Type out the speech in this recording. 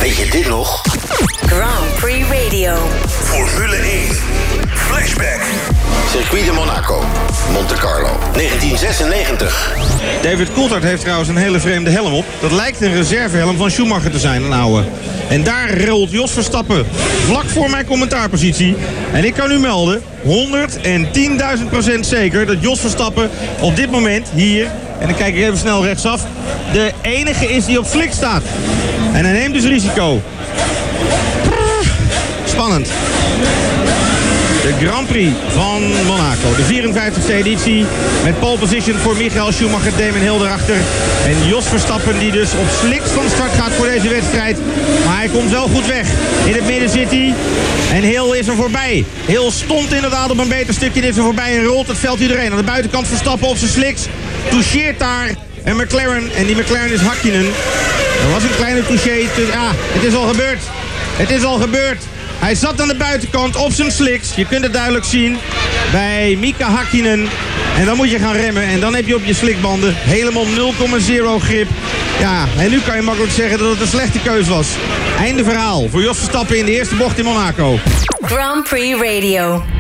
Weet je dit nog? Grand Prix Radio. Formule 1. Flashback. Circuit de Monaco. Monte Carlo. 1996. David Coulthard heeft trouwens een hele vreemde helm op. Dat lijkt een reservehelm van Schumacher te zijn, een oude. En daar rolt Jos Verstappen vlak voor mijn commentaarpositie. En ik kan u melden, 110.000% zeker dat Jos Verstappen op dit moment hier, en dan kijk ik even snel rechtsaf, de enige is die op slik staat. En hij neemt dus risico. Spannend. De Grand Prix van Monaco. De 54e editie. Met pole position voor Michael Schumacher, Damon Hill erachter. En Jos Verstappen die dus op slicks van start gaat voor deze wedstrijd. Maar hij komt wel goed weg. In het midden zit hij. En Hill is er voorbij. Hill stond inderdaad op een beter stukje. Dit is er voorbij en rolt het veld iedereen. Aan de buitenkant Verstappen op zijn slicks. Toucheert daar. En McLaren. En die McLaren is Hakkinen. Er was een kleine touché. Ja, het is al gebeurd. Het is al gebeurd. Hij zat aan de buitenkant op zijn slicks. Je kunt het duidelijk zien bij Mika Hakkinen. En dan moet je gaan remmen. En dan heb je op je slikbanden helemaal 0,0 grip. Ja, en nu kan je makkelijk zeggen dat het een slechte keus was. Einde verhaal voor Jos Verstappen in de eerste bocht in Monaco. Grand Prix Radio.